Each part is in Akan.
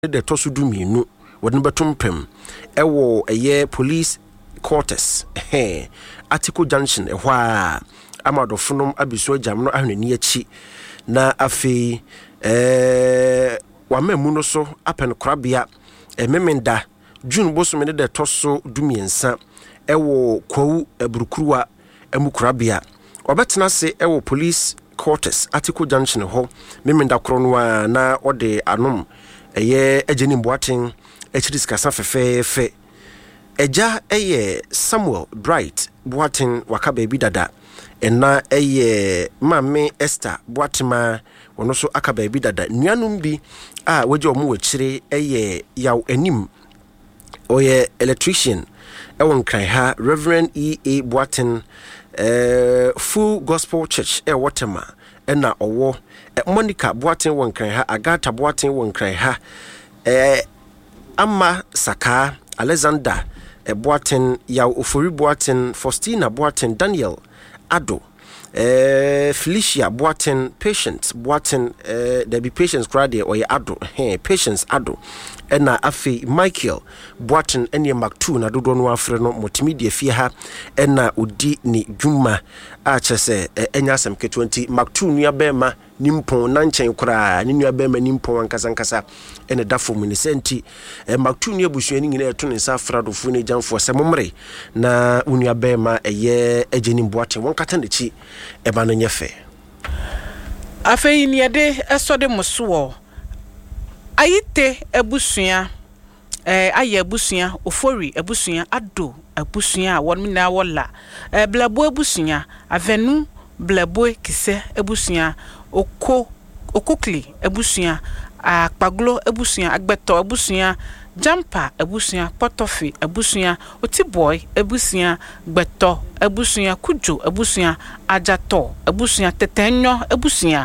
de tosudu minu wode betumpem ewo eye police quarters Article Junction ehwa amadofunum abiso jam no ahwani achi na afi wamemu no so apen krabia memenda June boso de toso dumiensa ewo kwawu eburukruwa emukrabia obetena se ewo police quarters Article Junction ho memenda kronwa na ode anom eye ejeni mboaten echiris kasa fefefe eja eye Samuel Bright boaten waka baby dada ena eye mame Esther boatema wono so aka baby dada nuanum bi a waje omu wachire eye yaw anim oye electrician ewon kran ha Reverend E.A. Boaten Full Gospel Church Watema ena owo Monica Boaten won kran ha Agatha Boaten won kran ha Amma Saka Alexander Boaten ya Ofori Boaten Faustina Boaten Daniel Ado Felicia Boaten Patience Boaten there be Patience crowd or Ado Patience Ado ena afi Michael Boaten ene Mark2 na dodo no afre no multimedia fie ha ena odi ni dwuma a chese enya asem ke20 Mark2 nua bema nimpon na nchen kura ni nua bema nimpon ankasa ene dafo mu ni senti Mark2 nua busuani nyina eto ne sa afradofo ne jamfo semomre na unua bema eye ejeni Boaten won kata nechi eba no nyefe afei ni ade esode muso ayite ebusua aye ebusua ofori ebusua ado ebusua wonmina wola blabo ebusua avenu blabo kise ebusua okokli ebusua akpaglo ebusua agbeto ebusua jampa ebusua potofi ebusua otiboy ebusua gbeto ebusua kujo ebusua ajato ebusua tetenyo ebusua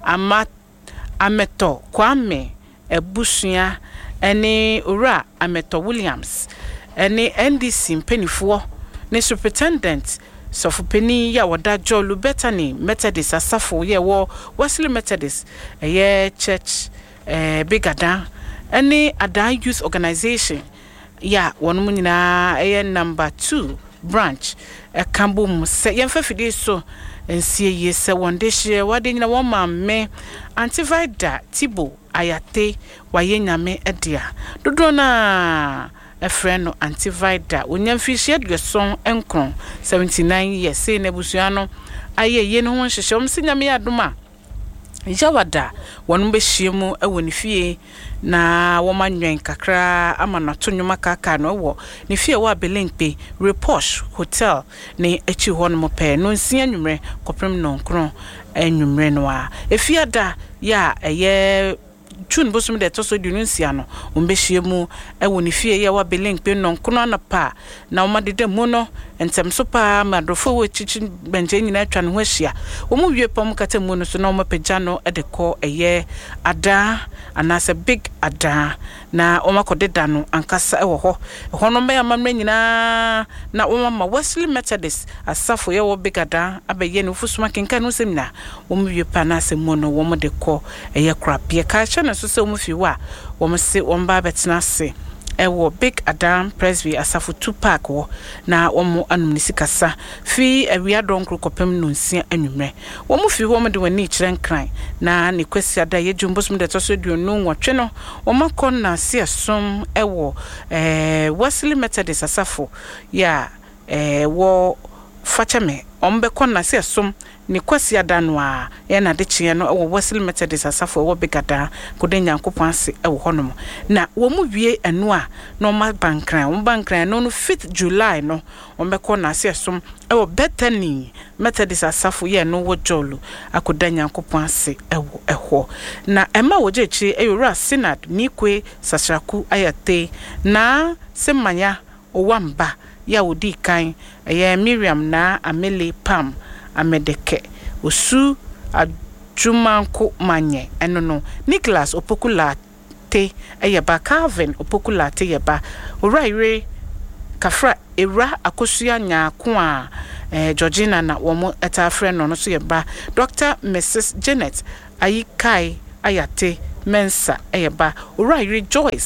ameto kwame ebusua ene ura Ameto Williams ene NDC mpenifo ne superintendent sofopeni ya wada Jolu Bethany Methodist asafo ye wo Wesley Methodist church Bigada ene Adan Youth Organization ya wonu nyina number 2 branch Kambum se yemfafide so ensie yese wondehye wade nyina wo mamme antivida Tibo ayate waye nyame edia dodo na efreno antivida onyamfihye aduason enkron 79 years say nebusua no aye ye no honhyehyɛ omsinyame adoma jawada wonu behyiemu ewoni fie na womanwen kakra amana tonwuma kaka no wo ne fie wa Belenkpe Reposh Hotel ne echi ho no pe no nsia nwumre kopem no nkron enwumre no a efiada ya eye June bosum de toso dununsia no ombehyiemu ewoni fie ya wa Belenkpe no nkron na pa na omadede mu no entemso pa madrofo wo chichi benje nyina atwa no hwahia omu wie pom kata mu no so na omapagya no edekọ eye ada anase big ada na omakodeda no ankasa ewo ho no me amamre nyina na omama Wesley Methodist asafo ye wo big ada abaye no fusuma kenka no semina omu wie pa na asemu no wo modekọ eye krapie ka cha na so se omu fiwa wo mse omba betena se ewo big Adam Presby asafo 2 park wo na womo anumnisi kasa fi awia donkro kopem no nsia anwumre womo fi wo de wani kiren kran na ne kwasi ada ye jumbosum de toso duonu nwotwe no womo kon na se som ewo Wesley Methodist asafo ya wo fachame ombe kon na se som ni kwasi ada no a ye na de chie no ewo Wesley Methodist asafo wo bigada kode nyankopon ase ewo honom na wo mu wie anu a no ma bankran no 5th July no ombe kon na se som ewo Bethany Methodist asafo ye no wo Jolu akoda nyankopon ase ewo eho na ema wo je chi eyura synod ni kwe sasraku ayate na semanya owamba ya wodi kan Miriam na Amele Pam Amedeke osu ajumanko manye eno no Nicholas Opokulate eyeba Calvin Opokulate yeba oraire kafra era akosua nyaako a Georgina na womo eta frɛ no so yeba Dr. Mrs. Janet Ayikai ayate Mensa eyeba ora rejoice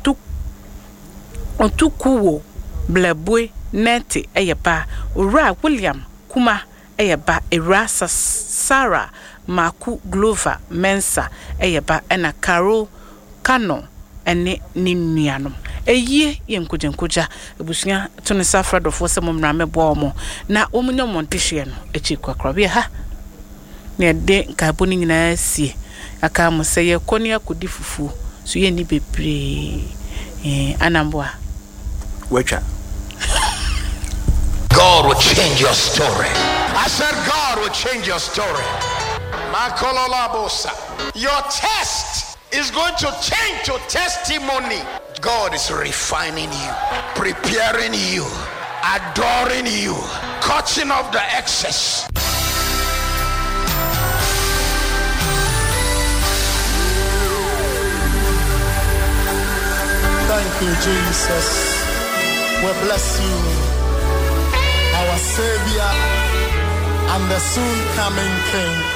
otukuwo blabwe neti eyeba ora William kuma eyeba erasa Sarah Maku Glover Mensa eyeba ena Carol Kano ene ninuanom eye yenkujenkuja ebusunya tone safra dofo se momra mebo mo na omunyo montehye no echi kwakrabia ha ne de kaboni nyina sie aka mo se ye koni akodi fufu so ye ni bebre anamboa wecha. God will change your story. I said God will change your story. Makololabosa. Your test is going to change to testimony. God is refining you, preparing you, adoring you, cutting off the excess. Thank you, Jesus. We bless you, our Savior and the soon coming King.